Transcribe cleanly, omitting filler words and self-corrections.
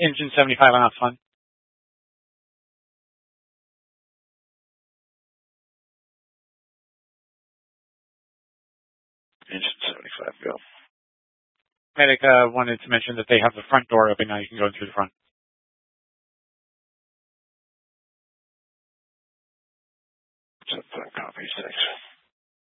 engine 75 on fun. Engine 75, go. Medic wanted to mention that they have the front door open now. You can go in through the front. Copy 6.